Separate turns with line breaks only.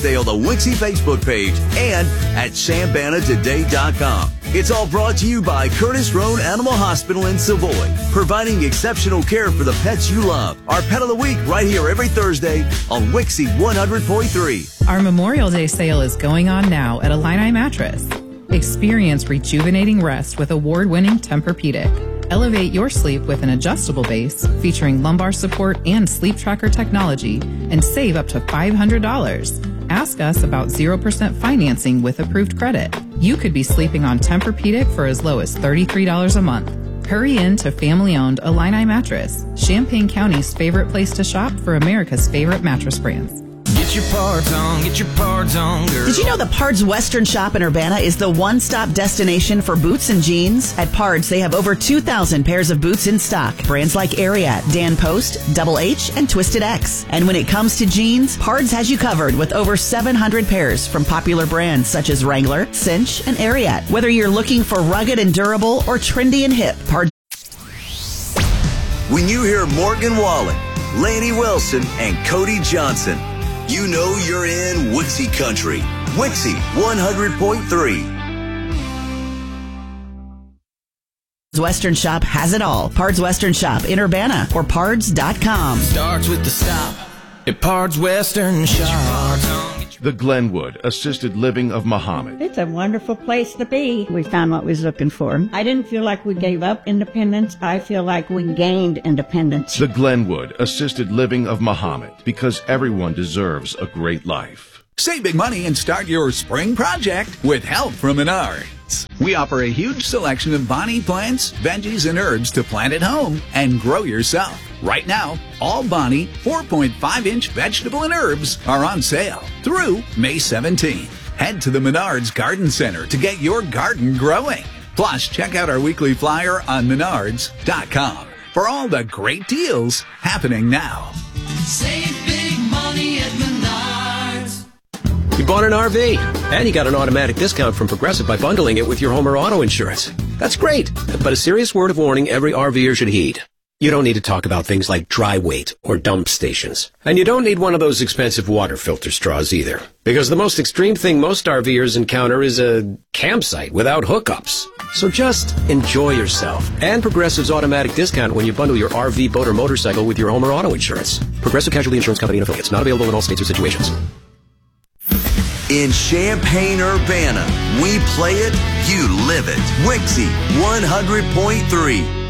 Day on the Wixie Facebook page and at ShampanaToday.com. It's all brought to you by Curtis Roan Animal Hospital in Savoy, providing exceptional care for the pets you love. Our Pet of the Week right here every Thursday on Wixie 100.3.
Our Memorial Day sale is going on now at Illini Mattress. Experience rejuvenating rest with award-winning Tempur-Pedic. Elevate your sleep with an adjustable base featuring lumbar support and sleep tracker technology and save up to $500. Ask us about 0% financing with approved credit. You could be sleeping on Tempur-Pedic for as low as $33 a month. Hurry in to family-owned Illini Mattress, Champaign County's favorite place to shop for America's favorite mattress brands.
Get your parts on, girl.
Did you know the Pards Western Shop in Urbana is the one-stop destination for boots and jeans? At Pards, they have over 2,000 pairs of boots in stock. Brands like Ariat, Dan Post, Double H, and Twisted X. And when it comes to jeans, Pards has you covered with over 700 pairs from popular brands such as Wrangler, Cinch, and Ariat. Whether you're looking for rugged and durable or trendy and hip, Pards.
When you hear Morgan Wallen, Laney Wilson, and Cody Johnson, you know you're in Wixie Country. Wixie 100.3.
Western Shop has it all. Pards Western Shop in Urbana or pards.com.
Starts with the stop at Pards Western Shop.
The Glenwood Assisted Living of Muhammad.
It's a wonderful place to be. We found what we was looking for. I didn't feel like we gave up independence. I feel like we gained independence.
The Glenwood Assisted Living of Muhammad, because everyone deserves a great life.
Save big money and start your spring project with help from Menards. We offer a huge selection of Bonnie plants, veggies, and herbs to plant at home and grow yourself. Right now, all Bonnie 4.5-inch vegetable and herbs are on sale through May 17th. Head to the Menards Garden Center to get your garden growing. Plus, check out our weekly flyer on Menards.com for all the great deals happening now.
Save big money at Menards.
You bought an RV, and you got an automatic discount from Progressive by bundling it with your home or auto insurance. That's great, but a serious word of warning every RVer should heed. You don't need to talk about things like dry weight or dump stations. And you don't need one of those expensive water filter straws either. Because the most extreme thing most RVers encounter is a campsite without hookups. So just enjoy yourself. And Progressive's automatic discount when you bundle your RV, boat, or motorcycle with your home or auto insurance. Progressive Casualty Insurance Company and affiliates. Not available in all states or situations.
In Champaign, Urbana, we play it, you live it. Wixie 100.3.